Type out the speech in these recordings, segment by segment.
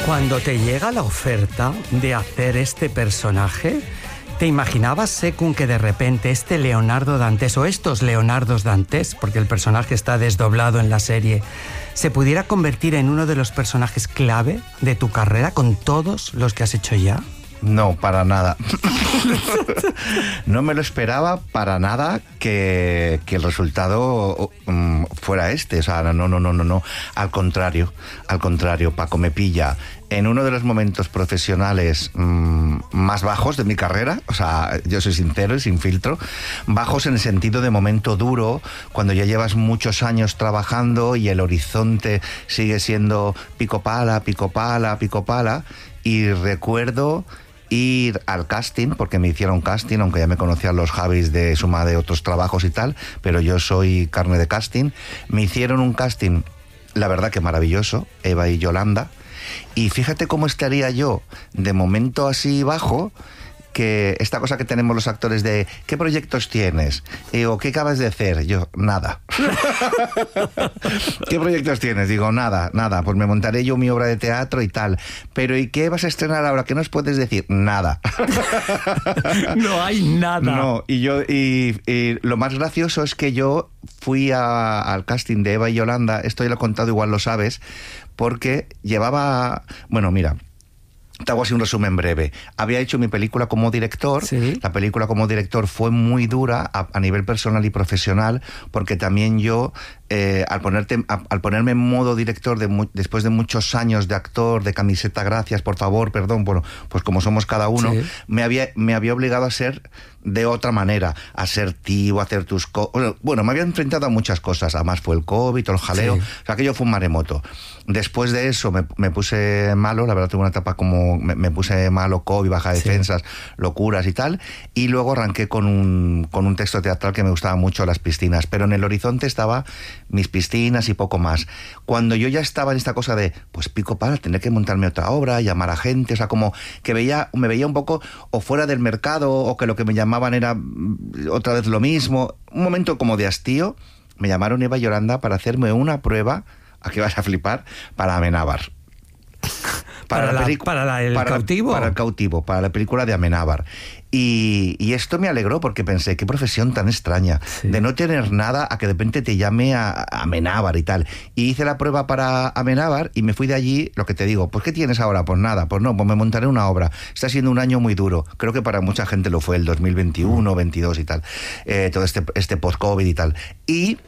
Cuando te llega la oferta de hacer este personaje, ¿te imaginabas, según que de repente este Leonardo Dantes o estos Leonardos Dantes, porque el personaje está desdoblado en la serie, se pudiera convertir en uno de los personajes clave de tu carrera con todos los que has hecho ya? No, para nada. No me lo esperaba para nada que el resultado fuera este. O sea, no. Al contrario, Paco me pilla en uno de los momentos profesionales más bajos de mi carrera. O sea, yo soy sincero y sin filtro. Bajos en el sentido de momento duro, cuando ya llevas muchos años trabajando y el horizonte sigue siendo pico pala. Y recuerdo ir al casting, porque me hicieron casting, aunque ya me conocían los Javis de suma de otros trabajos y tal, pero yo soy carne de casting. Me hicieron un casting, la verdad que maravilloso, Eva y Yolanda, y fíjate cómo estaría yo de momento así bajo, que esta cosa que tenemos los actores de ¿qué proyectos tienes? O ¿qué acabas de hacer? Yo, nada. ¿Qué proyectos tienes? Digo, nada, pues me montaré yo mi obra de teatro y tal. Pero ¿y qué vas a estrenar ahora? ¿Qué nos puedes decir? Nada. No hay nada. No, y lo más gracioso es que yo fui al casting de Eva y Yolanda, esto ya lo he contado, igual lo sabes, porque llevaba, bueno, mira, te hago así un resumen breve. Había hecho mi película como director. Sí. La película como director fue muy dura a nivel personal y profesional, porque también yo, al ponerme en modo director después de muchos años de actor, de camiseta, gracias, por favor, perdón, bueno, pues como somos cada uno, sí, me había obligado a ser de otra manera, asertivo, a hacer tus cosas. Bueno, me había enfrentado a muchas cosas. Además fue el COVID, todo el jaleo. Sí. O sea, aquello fue un maremoto. Después de eso me puse malo, la verdad tuve una etapa como me puse malo, COVID, baja de defensas, sí, locuras y tal, y luego arranqué con un texto teatral que me gustaba mucho, Las piscinas, pero en el horizonte estaba mis piscinas y poco más. Cuando yo ya estaba en esta cosa de, pues pico para tener que montarme otra obra, llamar a gente, o sea, como que me veía un poco o fuera del mercado, o que lo que me llamaban era otra vez lo mismo, un momento como de hastío, me llamaron Eva y Yolanda para hacerme una prueba, aquí vas a flipar, para Amenábar. ¿Para el cautivo? Para el cautivo, para la película de Amenábar. Y esto me alegró porque pensé, qué profesión tan extraña, sí, de no tener nada a que de repente te llame a Amenábar y tal. Y hice la prueba para Amenábar y me fui de allí, lo que te digo, pues ¿qué tienes ahora? Pues nada, pues no, pues me montaré una obra. Está siendo un año muy duro, creo que para mucha gente lo fue el 2021, 22 y tal, todo este post-COVID y tal. Y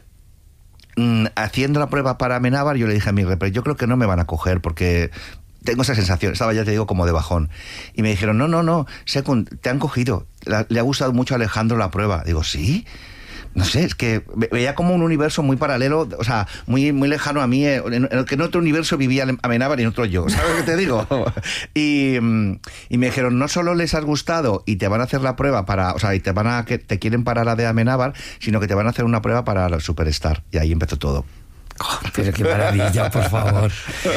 haciendo la prueba para Amenábar, yo le dije a mi repre, yo creo que no me van a coger porque tengo esa sensación, estaba ya te digo como de bajón. Y me dijeron, no, Secund, te han cogido, le ha gustado mucho a Alejandro la prueba. Digo, ¿sí? No sé, es que veía como un universo muy paralelo, o sea, muy, muy lejano a mí, en el que en otro universo vivía Amenábar y en otro yo, ¿sabes lo que te digo? Y me dijeron, no solo les has gustado y te van a hacer la prueba y te quieren para la de Amenábar, sino que te van a hacer una prueba para la Superstar. Y ahí empezó todo. Oh, pero qué maravilla, por favor.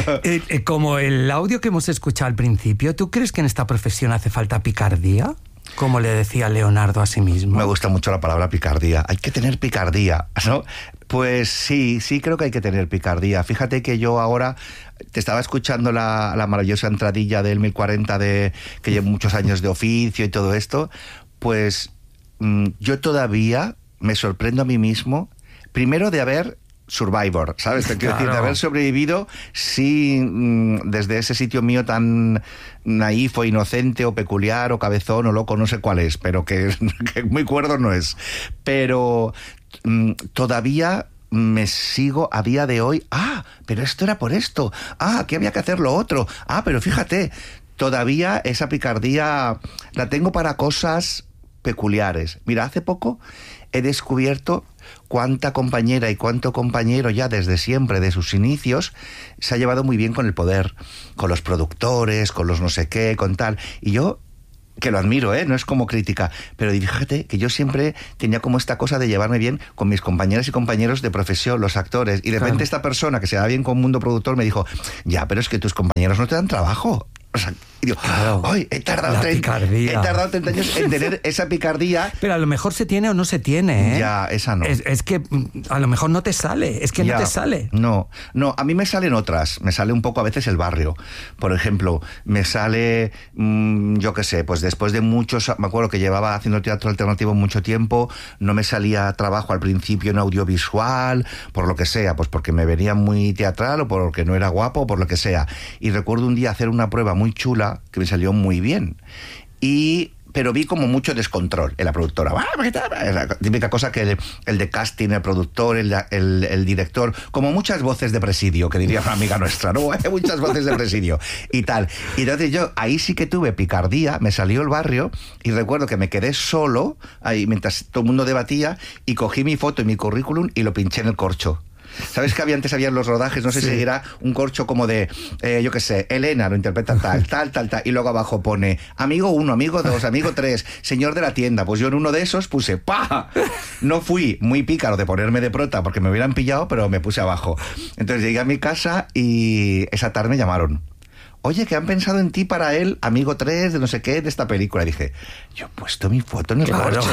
Como el audio que hemos escuchado al principio, ¿tú crees que en esta profesión hace falta picardía? Como le decía Leonardo a sí mismo. Me gusta mucho la palabra picardía. Hay que tener picardía, ¿no? Pues sí creo que hay que tener picardía. Fíjate que yo ahora te estaba escuchando la maravillosa entradilla del 1040 que llevo muchos años de oficio y todo esto. Pues yo todavía me sorprendo a mí mismo, primero de haber Survivor, ¿sabes? Te quiero decir, de haber sobrevivido, sí, desde ese sitio mío tan naif o inocente o peculiar o cabezón o loco, no sé cuál es, pero que muy cuerdo no es. Pero todavía me sigo a día de hoy, pero esto era por esto, que había que hacer lo otro, pero fíjate, todavía esa picardía la tengo para cosas peculiares. Mira, hace poco he descubierto cuánta compañera y cuánto compañero ya desde siempre, de sus inicios, se ha llevado muy bien con el poder, con los productores, con los no sé qué, con tal. Y yo, que lo admiro, no es como crítica, pero fíjate que yo siempre tenía como esta cosa de llevarme bien con mis compañeras y compañeros de profesión, los actores, y de repente esta persona que se da bien con un mundo productor me dijo, ya, pero es que tus compañeros no te dan trabajo. O sea, Y digo, ¡ay! He tardado 30 años en tener esa picardía. Pero a lo mejor se tiene o no se tiene, ¿eh? Ya, esa no. Es que a lo mejor no te sale, es que ya, no te sale. No, a mí me salen otras. Me sale un poco a veces el barrio. Por ejemplo, me sale, yo qué sé, pues después de muchos... Me acuerdo que llevaba haciendo teatro alternativo mucho tiempo, no me salía trabajo al principio en audiovisual, por lo que sea, pues porque me venía muy teatral o porque no era guapo o por lo que sea. Y recuerdo un día hacer una prueba muy chula que me salió muy bien. Pero vi como mucho descontrol en la productora. La típica cosa que el de casting, el productor, el director, como muchas voces de presidio, que diría una amiga nuestra, ¿no? Muchas voces de presidio y tal. Y entonces yo ahí sí que tuve picardía, me salió el barrio y recuerdo que me quedé solo ahí mientras todo el mundo debatía y cogí mi foto y mi currículum y lo pinché en el corcho. ¿Sabes que antes había los rodajes? No sé si era un corcho como de, yo qué sé, Elena lo interpreta tal, y luego abajo pone amigo 1, amigo 2, amigo 3, señor de la tienda. Pues yo en uno de esos puse ¡pa! No fui muy pícaro de ponerme de prota porque me hubieran pillado, pero me puse abajo. Entonces llegué a mi casa y esa tarde me llamaron. Oye, que han pensado en ti para el amigo 3 de no sé qué, de esta película. Y dije, yo he puesto mi foto en el corcho.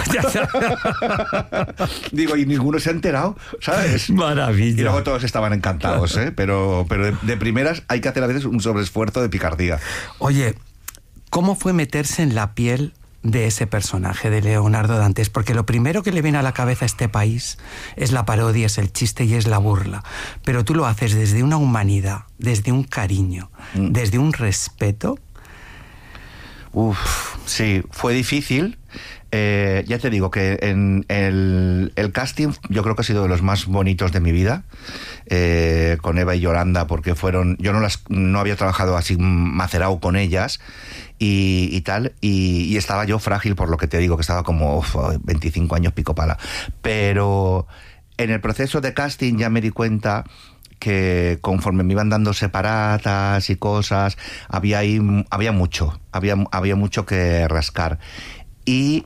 Digo, y ninguno se ha enterado, ¿sabes? Maravilla. Y luego todos estaban encantados, ¿eh? Pero de primeras hay que hacer a veces un sobreesfuerzo de picardía. Oye, ¿cómo fue meterse en la piel de ese personaje de Leonardo Dantes? Porque lo primero que le viene a la cabeza a este país es la parodia, es el chiste y es la burla, pero tú lo haces desde una humanidad, desde un cariño, desde un respeto. Sí, fue difícil. Ya te digo que en el casting yo creo que ha sido de los más bonitos de mi vida, con Eva y Yolanda, porque fueron, yo no había trabajado así macerado con ellas y tal, y estaba yo frágil, por lo que te digo, que estaba como 25 años pico pala. Pero en el proceso de casting ya me di cuenta que conforme me iban dando separatas y cosas, había mucho que rascar. Y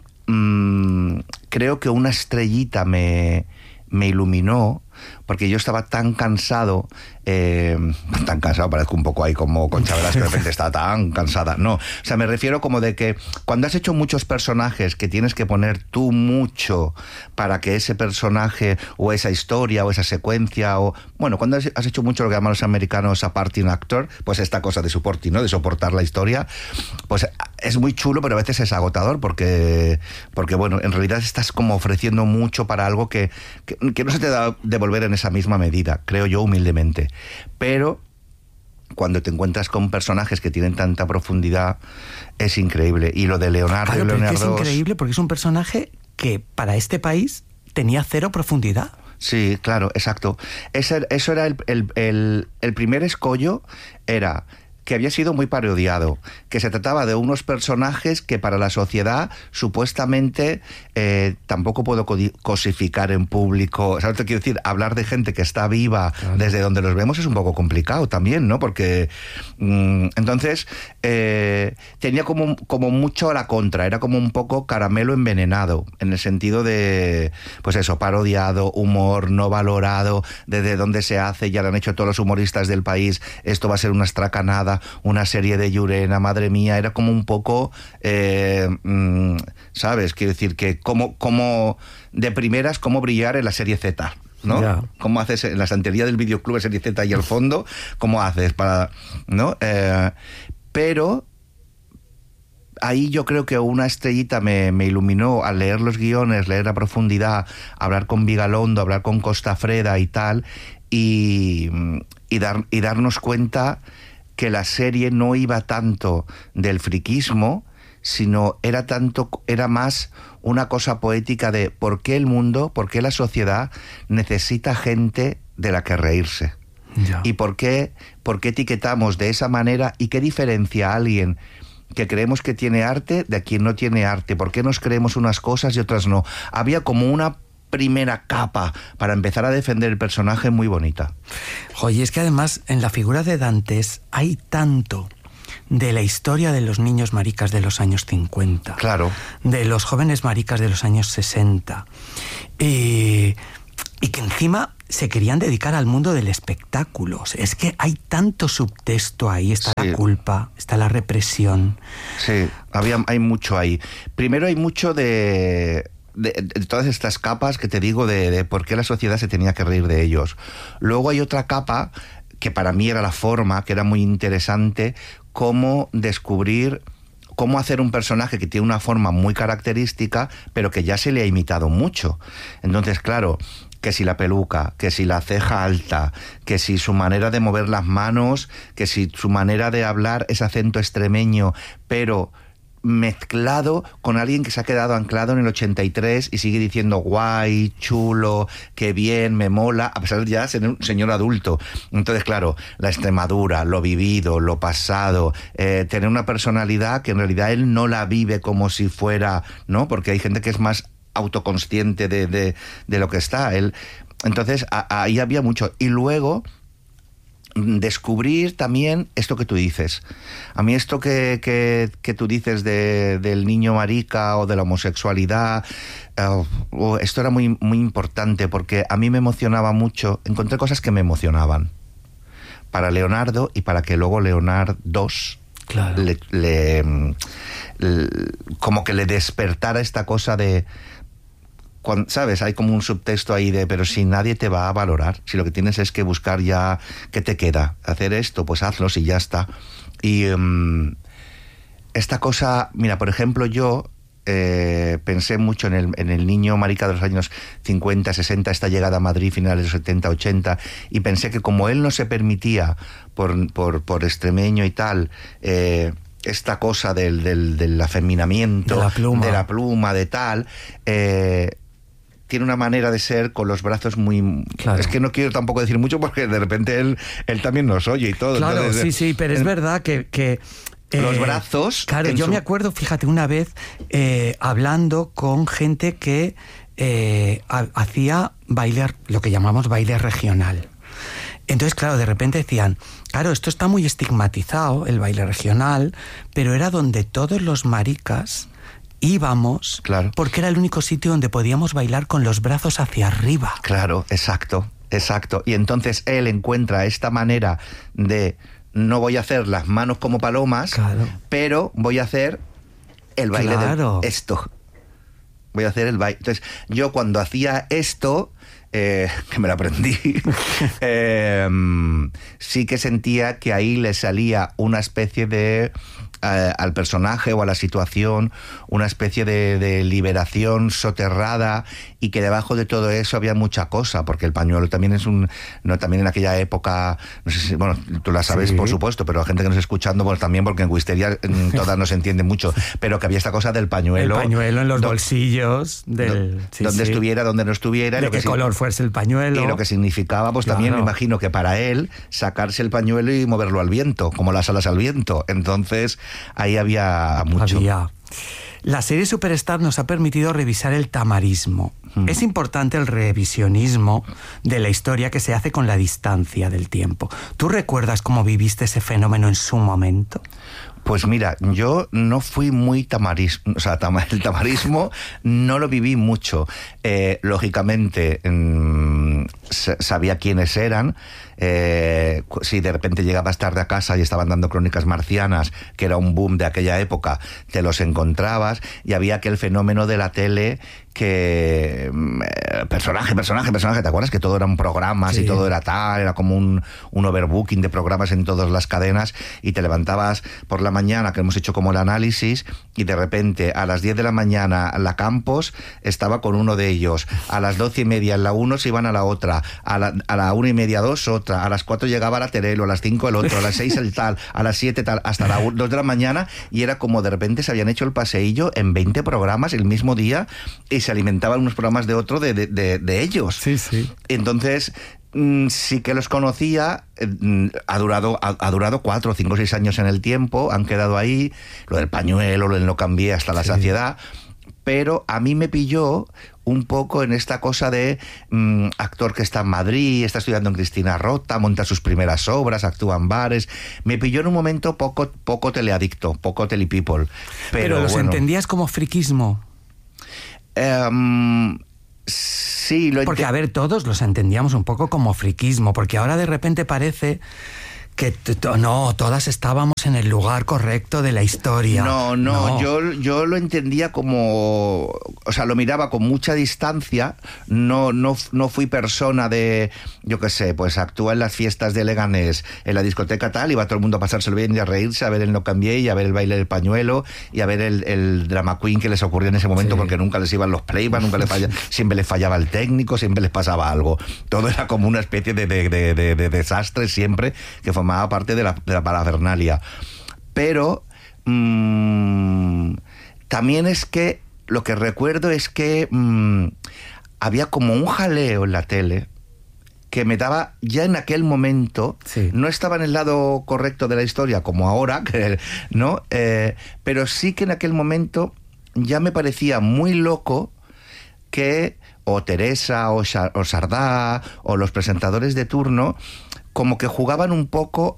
creo que una estrellita me iluminó, porque yo estaba tan cansado, parezco un poco ahí como Concha Velasco, que de repente está tan cansada. No, o sea, me refiero como de que cuando has hecho muchos personajes que tienes que poner tú mucho para que ese personaje o esa historia o esa secuencia o... Bueno, cuando has hecho mucho lo que llaman los americanos supporting actor, pues esta cosa de supporting, ¿no? De soportar la historia, pues es muy chulo, pero a veces es agotador porque bueno, en realidad estás como ofreciendo mucho para algo que no se te da a devolver en esa misma medida, creo yo humildemente. Pero cuando te encuentras con personajes que tienen tanta profundidad, es increíble. Y lo de Leonardo, claro, y Leonardo... Es increíble porque es un personaje que para este país tenía cero profundidad. Sí, claro, exacto. Eso era el primer escollo, era que había sido muy parodiado, que se trataba de unos personajes que para la sociedad supuestamente tampoco puedo cosificar en público. ¿Sabes lo que quiero decir? Hablar de gente que está viva, claro, desde donde los vemos es un poco complicado también, ¿no? Porque entonces tenía como mucho a la contra, era como un poco caramelo envenenado, en el sentido de, pues eso, parodiado, humor no valorado, desde dónde se hace, ya lo han hecho todos los humoristas del país, esto va a ser una estracanada, una serie de Llurena, madre mía, era como un poco, ¿sabes? Quiero decir que como de primeras, cómo brillar en la serie Z, ¿no? Yeah. ¿Cómo haces en la estantería del videoclub de serie Z y al fondo? ¿Cómo haces para, no? Pero ahí yo creo que una estrellita me iluminó al leer los guiones, leer a profundidad, hablar con Vigalondo, hablar con Costafreda y tal, y darnos cuenta que la serie no iba tanto del friquismo, sino era más una cosa poética de por qué el mundo, por qué la sociedad necesita gente de la que reírse. Ya. Y por qué etiquetamos de esa manera y qué diferencia a alguien que creemos que tiene arte de a quien no tiene arte. ¿Por qué nos creemos unas cosas y otras no? Había como una primera capa para empezar a defender el personaje muy bonita. Oye, es que además en la figura de Dantes hay tanto de la historia de los niños maricas de los años 50. Claro. De los jóvenes maricas de los años 60. Y que encima se querían dedicar al mundo del espectáculo. Es que hay tanto subtexto ahí, está la culpa, está la represión. Sí, hay mucho ahí. Primero hay mucho de todas estas capas que te digo de por qué la sociedad se tenía que reír de ellos. Luego hay otra capa que para mí era la forma, que era muy interesante, cómo descubrir, cómo hacer un personaje que tiene una forma muy característica, pero que ya se le ha imitado mucho. Entonces, claro, que si la peluca, que si la ceja alta, que si su manera de mover las manos, que si su manera de hablar es acento extremeño, pero mezclado con alguien que se ha quedado anclado en el 83 y sigue diciendo guay, chulo, qué bien, me mola, a pesar de ya ser un señor adulto. Entonces, claro, la Extremadura, lo vivido, lo pasado, tener una personalidad que en realidad él no la vive como si fuera, ¿no? Porque hay gente que es más autoconsciente de lo que está. Entonces, ahí había mucho. Y luego descubrir también esto que tú dices. A mí esto que tú dices del niño marica o de la homosexualidad, esto era muy, muy importante porque a mí me emocionaba mucho. Encontré cosas que me emocionaban para Leonardo y para que luego Leonardo II como que le despertara esta cosa de... ¿Sabes? Hay como un subtexto ahí de, pero si nadie te va a valorar, si lo que tienes es que buscar ya qué te queda, hacer esto, pues hazlo y ya está. Y esta cosa, mira, por ejemplo, yo pensé mucho en el niño marica de los años 50, 60, esta llegada a Madrid, finales de los 70, 80, y pensé que como él no se permitía, por extremeño y tal, esta cosa del afeminamiento, de la pluma, de tal... tiene una manera de ser con los brazos muy... Claro. Es que no quiero tampoco decir mucho porque de repente él también nos oye y todo. Claro, entonces, sí, pero es verdad que los brazos... Claro, yo me acuerdo, fíjate, una vez hablando con gente que hacía baile, lo que llamamos baile regional. Entonces, claro, de repente decían, claro, esto está muy estigmatizado, el baile regional, pero era donde todos los maricas íbamos, claro, porque era el único sitio donde podíamos bailar con los brazos hacia arriba. Claro, exacto. Y entonces él encuentra esta manera de, no voy a hacer las manos como palomas, claro, pero voy a hacer el baile de esto. Voy a hacer el baile. Entonces, yo cuando hacía esto... que me lo aprendí, sí que sentía que ahí le salía una especie de... al personaje o a la situación, una especie de liberación soterrada, y que debajo de todo eso había mucha cosa, porque el pañuelo también es también en aquella época, no sé si, bueno, tú la sabes, sí, por supuesto, pero la gente que nos está escuchando, bueno, también, porque en Wisteria todas no se entiende mucho, pero que había esta cosa del pañuelo. El pañuelo en los bolsillos, donde estuviera, donde no estuviera. De qué color fuese el pañuelo. Y lo que significaba, pues claro, también me imagino que para él, sacarse el pañuelo y moverlo al viento, como las alas al viento. Entonces, ahí había mucho. La serie Superstar nos ha permitido revisar el tamarismo. Es importante el revisionismo de la historia que se hace con la distancia del tiempo. ¿Tú recuerdas cómo viviste ese fenómeno en su momento? Pues mira, yo no fui muy tamarismo, o sea, el tamarismo no lo viví mucho. Lógicamente, sabía quiénes eran. Si de repente llegabas tarde a casa y estaban dando Crónicas Marcianas, que era un boom de aquella época, te los encontrabas, y había aquel fenómeno de la tele que personaje, ¿te acuerdas? Que todo eran programas, sí, y todo era tal, era como un overbooking de programas en todas las cadenas, y te levantabas por la mañana, que hemos hecho como el análisis, y de repente a las 10 de la mañana la Campos estaba con uno de ellos, a las 12:30 en la 1 se iban a la otra, a la 1:30 2 otra, a las 4 llegaba la Terelo, a las 5 el otro, a las 6 el tal, a las 7 tal, hasta las 2 de la mañana, y era como de repente se habían hecho el paseillo en 20 programas el mismo día, y se alimentaban unos programas de otro de ellos. Sí, sí. Entonces, sí que los conocía, ha durado 4, 5, 6 años en el tiempo, han quedado ahí, lo del pañuelo, lo del no cambié hasta la saciedad, pero a mí me pilló un poco en esta cosa de actor que está en Madrid, está estudiando en Cristina Rota, monta sus primeras obras, actúa en bares. Me pilló en un momento poco teleadicto, poco telepeople. Pero los entendías como friquismo. Sí, Sí, porque, a ver, todos los entendíamos un poco como friquismo, porque ahora de repente parece que no, todas estábamos en el lugar correcto de la historia. No. Yo lo entendía como... O sea, lo miraba con mucha distancia. No fui persona de... Yo qué sé, pues actúa en las fiestas de Leganés, en la discoteca tal, y va todo el mundo a pasárselo bien y a reírse, a ver el No Cambié y a ver el baile del pañuelo y a ver el drama queen que les ocurrió en ese momento, porque nunca les iban los playbacks, nunca les fallaba, siempre les fallaba el técnico, siempre les pasaba algo. Todo era como una especie de desastre siempre, que formaba parte de la parafernalia. Pero también es que lo que recuerdo es que había como un jaleo en la tele que me daba, ya en aquel momento, no estaba en el lado correcto de la historia como ahora, ¿no? Pero sí que en aquel momento ya me parecía muy loco que o Teresa o Sardá o los presentadores de turno como que jugaban un poco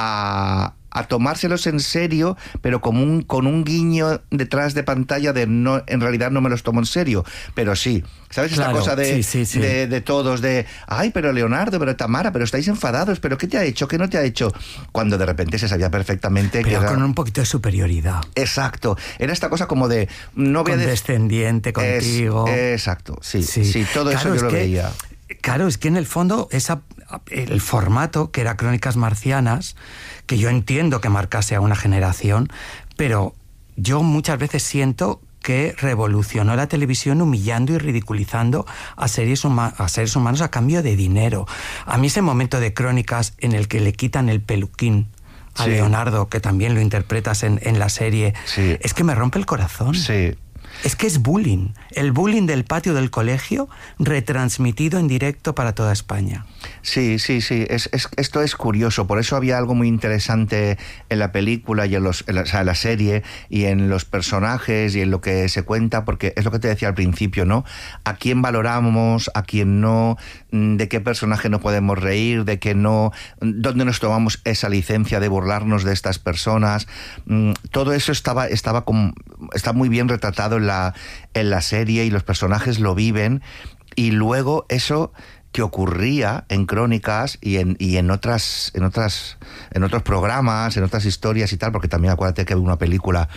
a tomárselos en serio, pero con un guiño detrás de pantalla de no, en realidad no me los tomo en serio, pero sí, ¿sabes? Claro, esta cosa sí. de todos, de ay, pero Leonardo, pero Tamara, pero estáis enfadados, pero ¿qué te ha hecho? ¿Qué no te ha hecho? Cuando de repente se sabía perfectamente pero que era... con un poquito de superioridad. Exacto, era esta cosa como de no voy condescendiente contigo. Exacto, sí, todo claro, eso yo lo veía. Claro, es que en el fondo el formato, que era Crónicas Marcianas, que yo entiendo que marcase a una generación, pero yo muchas veces siento que revolucionó la televisión humillando y ridiculizando a seres humanos a cambio de dinero. A mí ese momento de Crónicas en el que le quitan el peluquín a Leonardo, que también lo interpretas en la serie, es que me rompe el corazón. Sí. Es que es bullying, el bullying del patio del colegio retransmitido en directo para toda España. Sí, esto es curioso, por eso había algo muy interesante en la película y en la serie y en los personajes y en lo que se cuenta, porque es lo que te decía al principio, ¿no? A quién valoramos, a quién no, de qué personaje no podemos reír, de qué no, dónde nos tomamos esa licencia de burlarnos de estas personas. Todo eso está muy bien retratado en la serie y los personajes lo viven, y luego eso que ocurría en Crónicas y en otros programas, en otras historias y tal, porque también acuérdate que había una película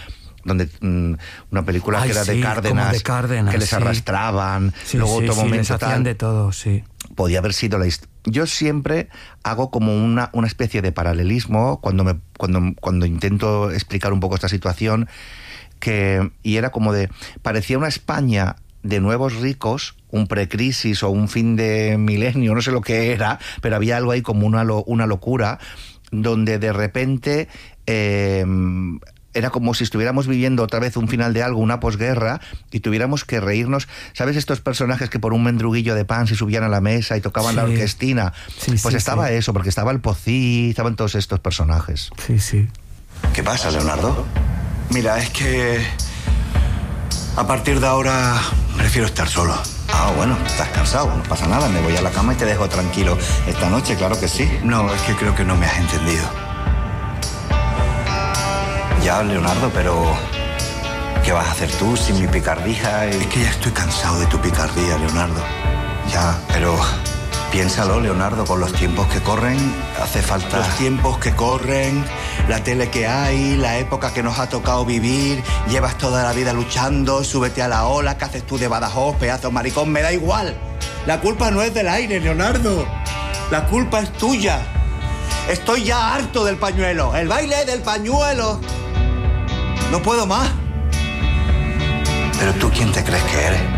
que era de Cárdenas, que les arrastraban, luego otro momento les hacían de todo, podía haber sido la historia. Yo siempre hago como una especie de paralelismo cuando intento explicar un poco esta situación, y era como parecía una España de nuevos ricos, un precrisis o un fin de milenio, no sé lo que era, pero había algo ahí como una locura, donde de repente era como si estuviéramos viviendo otra vez un final de algo, una posguerra, y tuviéramos que reírnos. ¿Sabes estos personajes que por un mendruguillo de pan se subían a la mesa y tocaban la orquestina? Pues estaba eso, porque estaba el Pocí, estaban todos estos personajes. Sí. ¿Qué pasa, Leonardo? Mira, es que a partir de ahora prefiero estar solo. Ah, bueno, estás cansado, no pasa nada, me voy a la cama y te dejo tranquilo esta noche, claro que sí. No, es que creo que no me has entendido. Ya, Leonardo, pero ¿qué vas a hacer tú sin mi picardía? Es que ya estoy cansado de tu picardía, Leonardo. Ya, pero piénsalo, Leonardo, con los tiempos que corren, hace falta... Los tiempos que corren, la tele que hay, la época que nos ha tocado vivir, llevas toda la vida luchando, súbete a la ola, ¿qué haces tú de Badajoz, pedazo maricón? Me da igual. La culpa no es del aire, Leonardo. La culpa es tuya. Estoy ya harto del pañuelo, el baile del pañuelo. No puedo más. ¿Pero tú quién te crees que eres?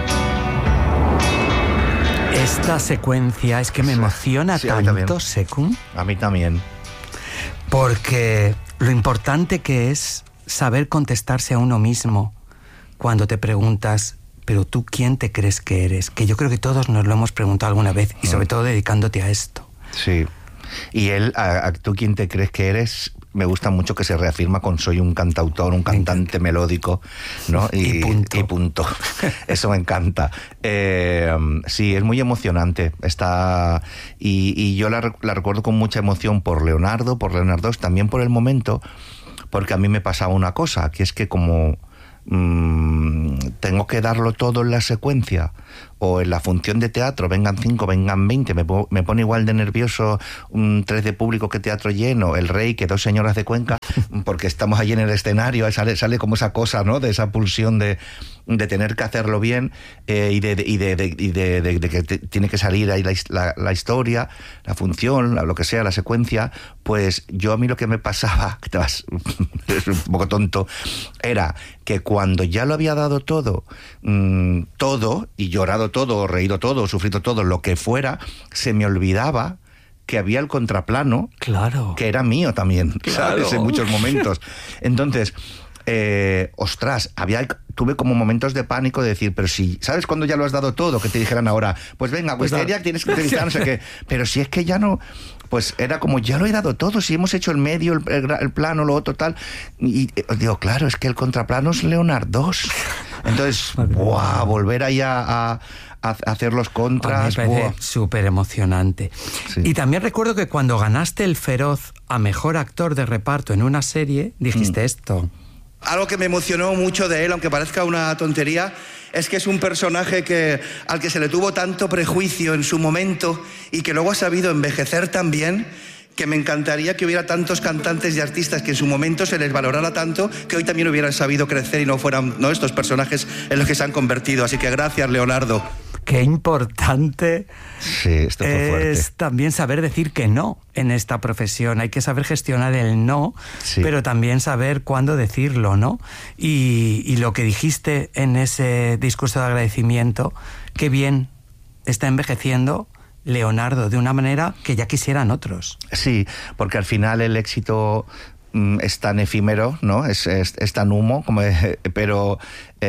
Esta secuencia es que me emociona tanto, Sekun. A mí también. Porque lo importante que es saber contestarse a uno mismo cuando te preguntas, pero tú quién te crees que eres, que yo creo que todos nos lo hemos preguntado alguna vez, y sobre todo dedicándote a esto. Sí. Y él, tú quién te crees que eres, me gusta mucho que se reafirma con soy un cantautor, un cantante melódico, ¿no? Y punto. Eso me encanta. Sí, es muy emocionante. Y yo la recuerdo con mucha emoción por Leonardo, también por el momento, porque a mí me pasaba una cosa, que es que como tengo que darlo todo en la secuencia o en la función de teatro, vengan 5, vengan 20, me pone igual de nervioso un 3 de público que teatro lleno, El Rey, que 2 señoras de Cuenca, porque estamos allí en el escenario, sale como esa cosa, ¿no? De esa pulsión de tener que hacerlo bien, y de que tiene que salir ahí la historia, la función, lo que sea, la secuencia. Pues a mí lo que me pasaba, que es un poco tonto, era que cuando ya lo había dado todo, y llorado todo, reído todo, sufrido todo, lo que fuera, se me olvidaba que había el contraplano, claro, que era mío también, claro, ¿sabes? En muchos momentos. Entonces, tuve como momentos de pánico de decir, pero si, ¿sabes cuando ya lo has dado todo? Que te dijeran ahora, pues venga, Wisteria, tienes que entrevistar, no sé qué. Pero si es que ya no, pues era como, ya lo he dado todo, si hemos hecho el medio, el plano, lo otro, tal. Y digo, claro, es que el contraplano es Leonardo 2. Entonces, volver ahí a hacer los contras. Me parece súper emocionante. Sí. Y también recuerdo que cuando ganaste el Feroz a Mejor Actor de Reparto en una serie, dijiste esto. Algo que me emocionó mucho de él, aunque parezca una tontería, es que es un personaje al que se le tuvo tanto prejuicio en su momento y que luego ha sabido envejecer tan bien, que me encantaría que hubiera tantos cantantes y artistas que en su momento se les valorara tanto, que hoy también hubieran sabido crecer y no fueran estos personajes en los que se han convertido. Así que gracias, Leonardo. Qué importante esto fue fuerte. Es también saber decir que no en esta profesión. Hay que saber gestionar el no, pero también saber cuándo decirlo, ¿no? Y lo que dijiste en ese discurso de agradecimiento, qué bien está envejeciendo Leonardo de una manera que ya quisieran otros. Sí, porque al final el éxito es tan efímero, ¿no? Es tan humo, pero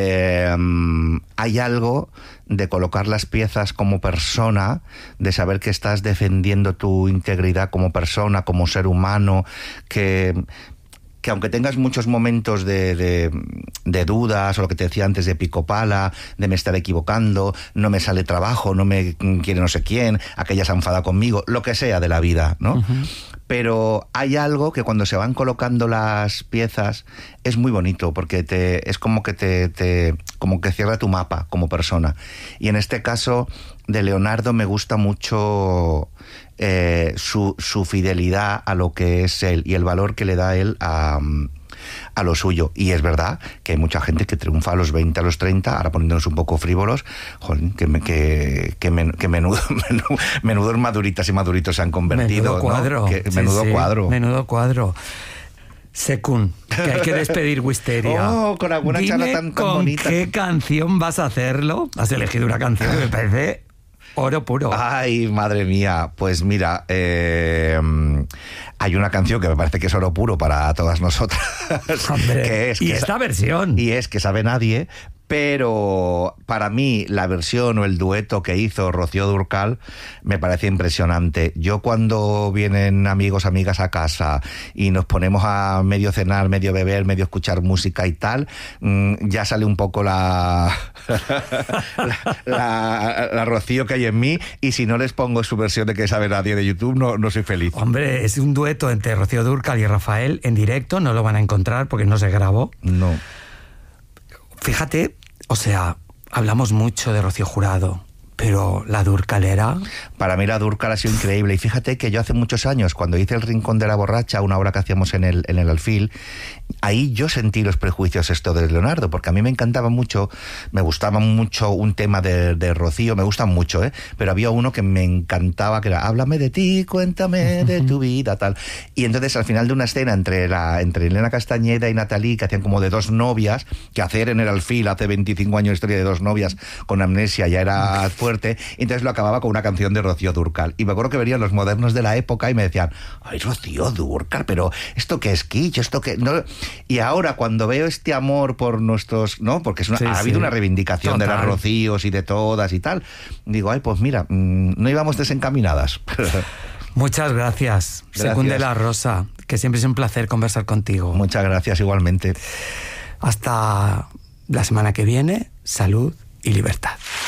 hay algo de colocar las piezas como persona, de saber que estás defendiendo tu integridad como persona, como ser humano, que aunque tengas muchos momentos de dudas, o lo que te decía antes de pico pala, de me estar equivocando, no me sale trabajo, no me quiere no sé quién, aquella se enfada conmigo, lo que sea de la vida, ¿no? Uh-huh. Pero hay algo que cuando se van colocando las piezas es muy bonito, porque es como que como que cierra tu mapa como persona. Y en este caso de Leonardo me gusta mucho su fidelidad a lo que es él y el valor que le da él a lo suyo. Y es verdad que hay mucha gente que triunfa a los 20, a los 30, ahora poniéndonos un poco frívolos, joder, que menudos maduritas y maduritos se han convertido. Menudo cuadro. ¿no? Cuadro. Menudo cuadro. Secund, que hay que despedir Wisteria. Con alguna charla tan bonita. ¿Con qué canción vas a hacerlo? Has elegido una canción que me parece oro puro. Ay, madre mía. Pues mira, hay una canción que me parece que es oro puro para todas nosotras. Hombre, esta versión. Y es Que sabe nadie. Pero para mí la versión o el dueto que hizo Rocío Dúrcal me parece impresionante. Yo cuando vienen amigos, amigas a casa y nos ponemos a medio cenar, medio beber, medio escuchar música y tal, ya sale un poco la Rocío que hay en mí, y si no les pongo su versión de Que sabe nadie de YouTube, no soy feliz. Hombre, es un dueto entre Rocío Dúrcal y Rafael en directo, no lo van a encontrar porque no se grabó. No. Fíjate, o sea, hablamos mucho de Rocío Jurado, pero la Dúrcalera... Para mí la Dúrcal ha sido increíble. Y fíjate que yo hace muchos años, cuando hice El Rincón de la Borracha, una obra que hacíamos en el Alfil, ahí yo sentí los prejuicios de Leonardo, porque a mí me encantaba mucho, me gustaba mucho un tema de Rocío, me gustan mucho, pero había uno que me encantaba, que era háblame de ti, cuéntame de tu vida, tal. Y entonces al final de una escena entre Elena Castañeda y Natalie, que hacían como de dos novias, que hacer en el Alfil hace 25 años historia de dos novias con amnesia ya era fuerte, y entonces lo acababa con una canción de Rocío Dúrcal. Y me acuerdo que venían los modernos de la época y me decían, ay, Rocío Dúrcal, pero ¿esto qué es kitsch? ¿Esto qué...? No. Y ahora cuando veo este amor por nuestros... ¿no? Porque ha habido una reivindicación total de las Rocíos y de todas y tal. Digo, ay, pues mira, no íbamos desencaminadas. Muchas gracias. Secund de la Rosa, que siempre es un placer conversar contigo. Muchas gracias, igualmente. Hasta la semana que viene, salud y libertad.